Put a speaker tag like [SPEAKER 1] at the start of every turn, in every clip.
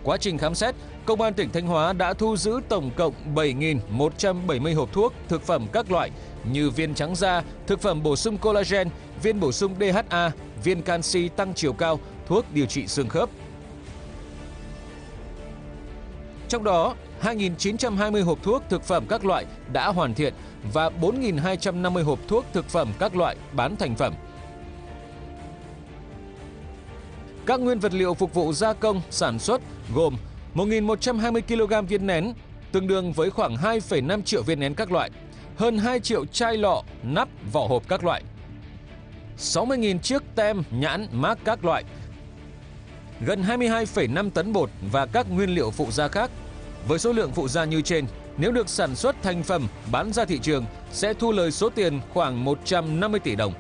[SPEAKER 1] Quá trình khám xét, Công an tỉnh Thanh Hóa đã thu giữ tổng cộng 7.170 hộp thuốc, thực phẩm các loại như viên trắng da, thực phẩm bổ sung collagen, viên bổ sung DHA, viên canxi tăng chiều cao, thuốc điều trị xương khớp. Trong đó, 2.920 hộp thuốc thực phẩm các loại đã hoàn thiện và 4.250 hộp thuốc thực phẩm các loại bán thành phẩm. Các nguyên vật liệu phục vụ gia công, sản xuất gồm 1.120 kg viên nén, tương đương với khoảng 2,5 triệu viên nén các loại, hơn 2 triệu chai lọ, nắp, vỏ hộp các loại, 60.000 chiếc tem, nhãn, mác các loại, gần 22,5 tấn bột và các nguyên liệu phụ gia khác. Với số lượng phụ gia như trên, nếu được sản xuất thành phẩm bán ra thị trường sẽ thu lời số tiền khoảng 150 tỷ đồng.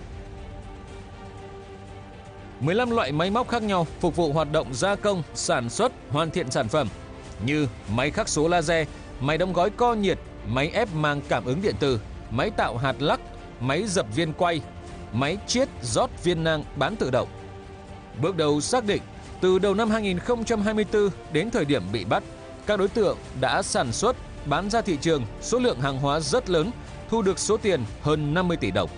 [SPEAKER 1] 15 loại máy móc khác nhau phục vụ hoạt động gia công, sản xuất, hoàn thiện sản phẩm như máy khắc số laser, máy đóng gói co nhiệt, máy ép màng cảm ứng điện tử, máy tạo hạt lắc, máy dập viên quay, máy chiết rót viên nang bán tự động. Bước đầu xác định, từ đầu năm 2024 đến thời điểm bị bắt, các đối tượng đã sản xuất, bán ra thị trường số lượng hàng hóa rất lớn, thu được số tiền hơn 50 tỷ đồng.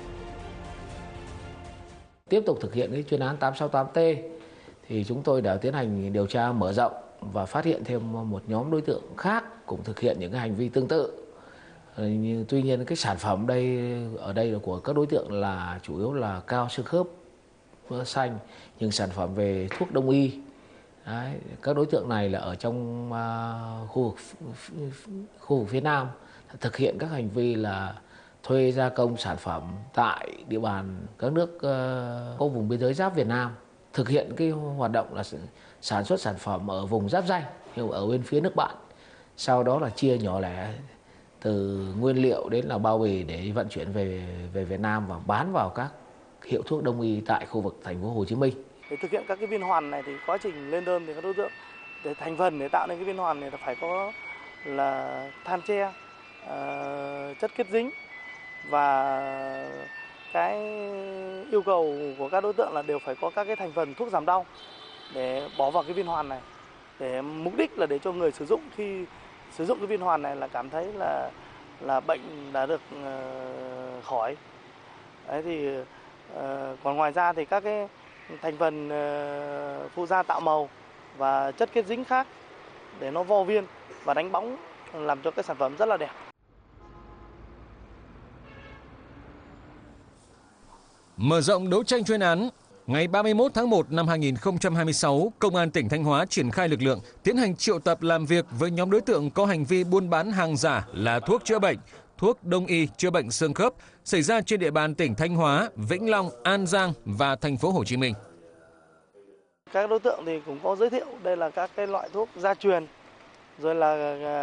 [SPEAKER 2] Tiếp tục thực hiện cái chuyên án 868T thì chúng tôi đã tiến hành điều tra mở rộng và phát hiện thêm một nhóm đối tượng khác cũng thực hiện những cái hành vi tương tự. Tuy nhiên cái sản phẩm ở đây là của các đối tượng là chủ yếu là cao xương khớp xanh, nhưng sản phẩm về thuốc đông y. Đấy, các đối tượng này là ở trong khu vực phía Nam thực hiện các hành vi là thuê gia công sản phẩm tại địa bàn các nước có vùng biên giới giáp Việt Nam, thực hiện cái hoạt động là sản xuất sản phẩm ở vùng giáp ranh ở bên phía nước bạn, sau đó là chia nhỏ lẻ từ nguyên liệu đến là bao bì để vận chuyển về Việt Nam và bán vào các hiệu thuốc đông y tại khu vực thành phố Hồ Chí Minh.
[SPEAKER 3] Để thực hiện các cái viên hoàn này thì quá trình lên đơn thì các đối tượng để thành phần để tạo nên cái viên hoàn này là phải có là than tre, chất kết dính, và cái yêu cầu của các đối tượng là đều phải có các cái thành phần thuốc giảm đau để bỏ vào cái viên hoàn này, để mục đích là để cho người sử dụng khi sử dụng cái viên hoàn này là cảm thấy là bệnh đã được khỏi. Đấy thì còn ngoài ra thì các cái thành phần phụ gia tạo màu và chất kết dính khác để nó vo viên và đánh bóng làm cho cái sản phẩm rất là đẹp.
[SPEAKER 1] Mở rộng đấu tranh chuyên án, ngày 31 tháng 1 năm 2026, Công an tỉnh Thanh Hóa triển khai lực lượng tiến hành triệu tập làm việc với nhóm đối tượng có hành vi buôn bán hàng giả là thuốc chữa bệnh, thuốc đông y chữa bệnh xương khớp xảy ra trên địa bàn tỉnh Thanh Hóa, Vĩnh Long, An Giang và thành phố Hồ Chí Minh.
[SPEAKER 3] Các đối tượng thì cũng có giới thiệu đây là các cái loại thuốc gia truyền, rồi là